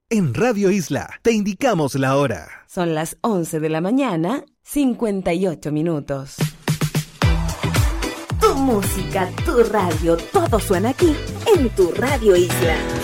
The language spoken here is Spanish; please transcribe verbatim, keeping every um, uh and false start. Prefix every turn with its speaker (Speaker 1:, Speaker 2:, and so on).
Speaker 1: En Radio Isla te indicamos la hora.
Speaker 2: Son las once de la mañana, cincuenta y ocho minutos.
Speaker 3: Tu música, tu radio, todo suena aquí en tu Radio Isla.